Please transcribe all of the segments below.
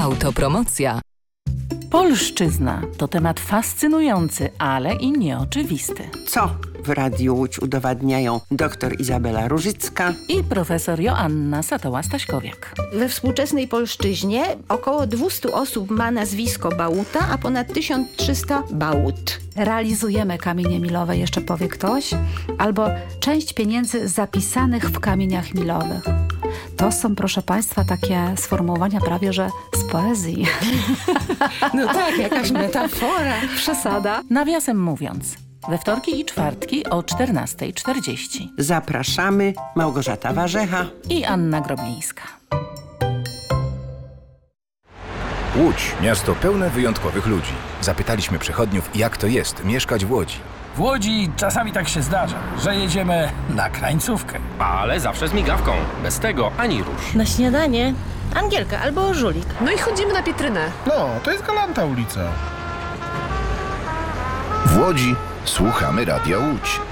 Autopromocja. Polszczyzna to temat fascynujący, ale i nieoczywisty. Co w Radiu Łódź udowadniają dr Izabela Różycka i profesor Joanna Satoła-Staśkowiak. We współczesnej polszczyźnie około 200 osób ma nazwisko Bałuta, a ponad 1300 Bałut. Realizujemy kamienie milowe, jeszcze powie ktoś, albo część pieniędzy zapisanych w kamieniach milowych. To są, proszę Państwa, takie sformułowania prawie, że z poezji. No tak, jakaś metafora. Przesada. Nawiasem mówiąc, we wtorki i czwartki o 14:40. Zapraszamy, Małgorzata Warzecha i Anna Groblińska. Łódź. Miasto pełne wyjątkowych ludzi. Zapytaliśmy przechodniów, jak to jest mieszkać w Łodzi. W Łodzi czasami tak się zdarza, że jedziemy na krańcówkę. Ale zawsze z migawką. Bez tego ani rusz. Na śniadanie Angielka albo Żulik. No i chodzimy na Pietrynę. No, to jest Galanta ulica. W Łodzi słuchamy Radia Łódź.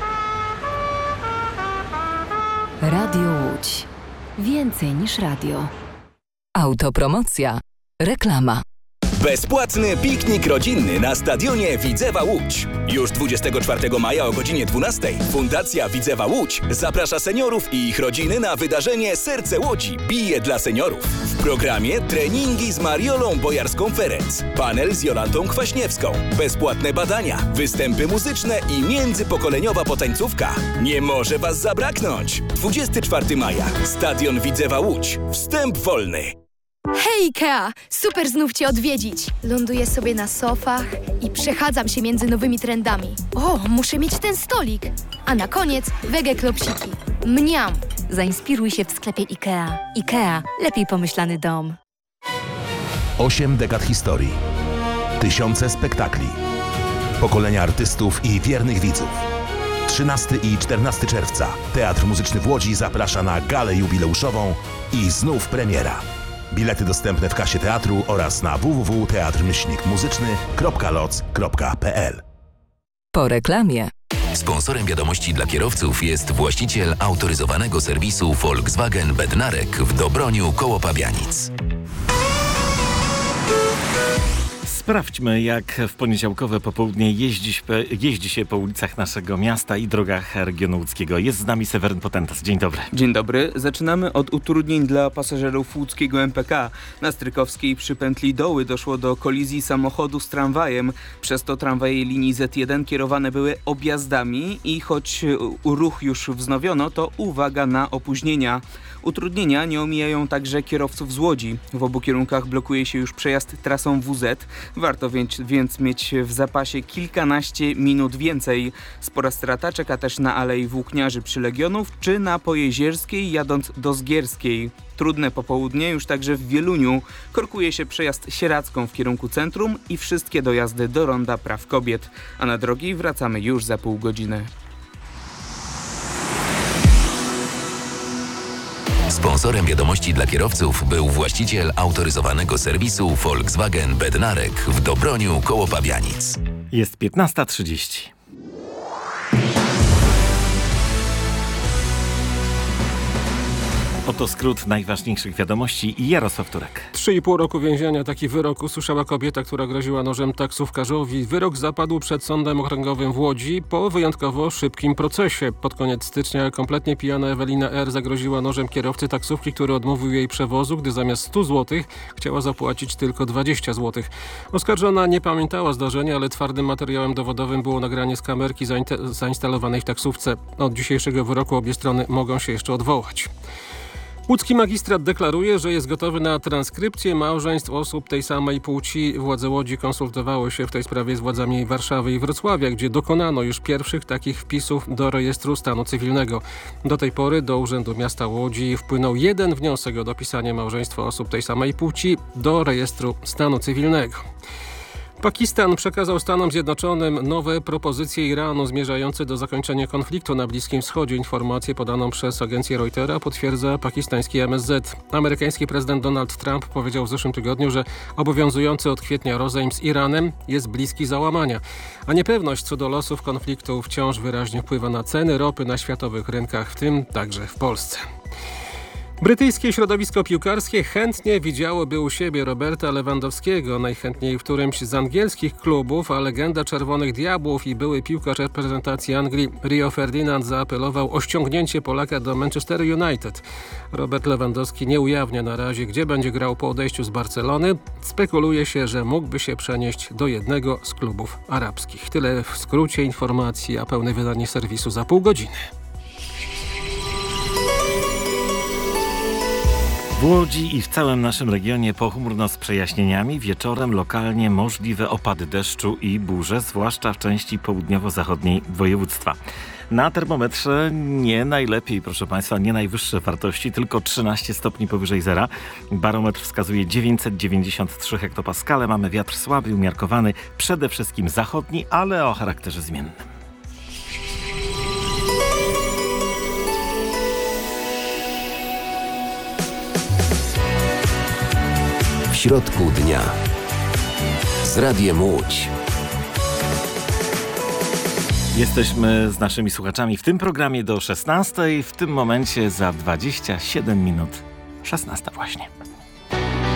Radio Łódź. Więcej niż radio. Autopromocja. Reklama. Bezpłatny piknik rodzinny na stadionie Widzewa Łódź. Już 24 maja o godzinie 12 Fundacja Widzewa Łódź zaprasza seniorów i ich rodziny na wydarzenie Serce Łodzi bije dla seniorów. W programie treningi z Mariolą Bojarską-Ferenc, panel z Jolantą Kwaśniewską, bezpłatne badania, występy muzyczne i międzypokoleniowa potańcówka. Nie może Was zabraknąć. 24 maja. Stadion Widzewa Łódź. Wstęp wolny. Hej Ikea! Super znów Cię odwiedzić. Ląduję sobie na sofach i przechadzam się między nowymi trendami. O, muszę mieć ten stolik. A na koniec wege klopsiki. Mniam! Zainspiruj się w sklepie Ikea. Ikea. Lepiej pomyślany dom. 8 dekad historii. Tysiące spektakli. Pokolenia artystów i wiernych widzów. 13 i 14 czerwca. Teatr Muzyczny w Łodzi zaprasza na galę jubileuszową i znów premiera. Bilety dostępne w kasie teatru oraz na www.teatrmyślnikmuzyczny.loc.pl. Po reklamie. Sponsorem wiadomości dla kierowców jest właściciel autoryzowanego serwisu Volkswagen Bednarek w Dobroniu koło Pabianic. Sprawdźmy, jak w poniedziałkowe popołudnie jeździ się po ulicach naszego miasta i drogach regionu łódzkiego. Jest z nami Seweryn Potentas. Dzień dobry. Dzień dobry. Zaczynamy od utrudnień dla pasażerów łódzkiego MPK. Na Strykowskiej przy pętli Doły doszło do kolizji samochodu z tramwajem. Przez to tramwaje linii Z1 kierowane były objazdami i choć ruch już wznowiono, to uwaga na opóźnienia. Utrudnienia nie omijają także kierowców z Łodzi. W obu kierunkach blokuje się już przejazd trasą WZ. Warto więc mieć w zapasie kilkanaście minut więcej. Spora strata czeka też na Alei Włókniarzy przy Legionów czy na Pojezierskiej jadąc do Zgierskiej. Trudne popołudnie już także w Wieluniu. Korkuje się przejazd Sieradzką w kierunku centrum i wszystkie dojazdy do Ronda Praw Kobiet. A na drogi wracamy już za pół godziny. Sponsorem wiadomości dla kierowców był właściciel autoryzowanego serwisu Volkswagen Bednarek w Dobroniu koło Pabianic. Jest 15:30. Oto skrót najważniejszych wiadomości i Jarosław Turek. 3,5 roku więzienia. Taki wyrok usłyszała kobieta, która groziła nożem taksówkarzowi. Wyrok zapadł przed Sądem Okręgowym w Łodzi po wyjątkowo szybkim procesie. Pod koniec stycznia kompletnie pijana Ewelina R. zagroziła nożem kierowcy taksówki, który odmówił jej przewozu, gdy zamiast 100 zł chciała zapłacić tylko 20 zł. Oskarżona nie pamiętała zdarzenia, ale twardym materiałem dowodowym było nagranie z kamerki zainstalowanej w taksówce. Od dzisiejszego wyroku obie strony mogą się jeszcze odwołać. Łódzki magistrat deklaruje, że jest gotowy na transkrypcję małżeństw osób tej samej płci. Władze Łodzi konsultowały się w tej sprawie z władzami Warszawy i Wrocławia, gdzie dokonano już pierwszych takich wpisów do rejestru stanu cywilnego. Do tej pory do Urzędu Miasta Łodzi wpłynął jeden wniosek o dopisanie małżeństwa osób tej samej płci do rejestru stanu cywilnego. Pakistan przekazał Stanom Zjednoczonym nowe propozycje Iranu zmierzające do zakończenia konfliktu na Bliskim Wschodzie. Informację podaną przez agencję Reutera potwierdza pakistański MSZ. Amerykański prezydent Donald Trump powiedział w zeszłym tygodniu, że obowiązujący od kwietnia rozejm z Iranem jest bliski załamania, a niepewność co do losów konfliktu wciąż wyraźnie wpływa na ceny ropy na światowych rynkach, w tym także w Polsce. Brytyjskie środowisko piłkarskie chętnie widziałoby u siebie Roberta Lewandowskiego, najchętniej w którymś z angielskich klubów, a legenda Czerwonych Diabłów i były piłkarz reprezentacji Anglii Rio Ferdinand zaapelował o ściągnięcie Polaka do Manchester United. Robert Lewandowski nie ujawnia na razie, gdzie będzie grał po odejściu z Barcelony. Spekuluje się, że mógłby się przenieść do jednego z klubów arabskich. Tyle w skrócie informacji, a pełne wydanie serwisu za pół godziny. W Łodzi i w całym naszym regionie pochmurno z przejaśnieniami. Wieczorem lokalnie możliwe opady deszczu i burze, zwłaszcza w części południowo-zachodniej województwa. Na termometrze nie najlepiej, proszę Państwa, nie najwyższe wartości, tylko 13 stopni powyżej zera. Barometr wskazuje 993 hektopaskale. Mamy wiatr słaby, umiarkowany, przede wszystkim zachodni, ale o charakterze zmiennym. W środku dnia z Radiem Łódź. Jesteśmy z naszymi słuchaczami w tym programie do 16:00, w tym momencie za 27 minut 16 właśnie.